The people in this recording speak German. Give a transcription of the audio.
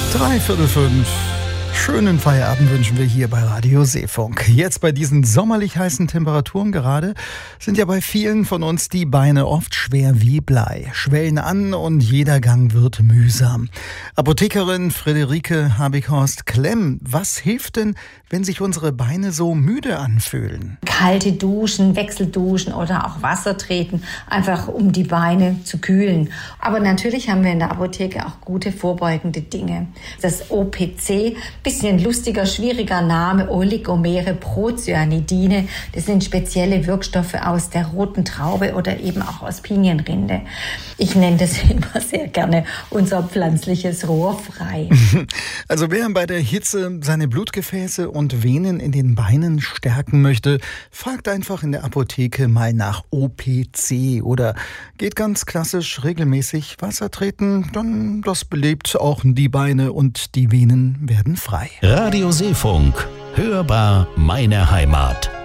3:45. Schönen Feierabend wünschen wir hier bei Radio Seefunk. Jetzt bei diesen sommerlich heißen Temperaturen gerade sind ja bei vielen von uns die Beine oft schwer wie Blei, schwellen an und jeder Gang wird mühsam. Apothekerin Friederike Habighorst-Klemm, was hilft denn, wenn sich unsere Beine so müde anfühlen? Kalte Duschen, Wechselduschen oder auch Wasser treten, einfach um die Beine zu kühlen. Aber natürlich haben wir in der Apotheke auch gute vorbeugende Dinge. Das OPC, bisschen lustiger, schwieriger Name, Oligomere Procyanidine. Das sind spezielle Wirkstoffe aus der roten Traube oder eben auch aus Pinienrinde. Ich nenne das immer sehr gerne unser pflanzliches Rohr frei. Also wer bei der Hitze seine Blutgefäße und Venen in den Beinen stärken möchte, fragt einfach in der Apotheke mal nach OPC oder geht ganz klassisch regelmäßig Wasser treten, dann das belebt auch die Beine und die Venen werden frei. Radio Seefunk, hörbar meine Heimat.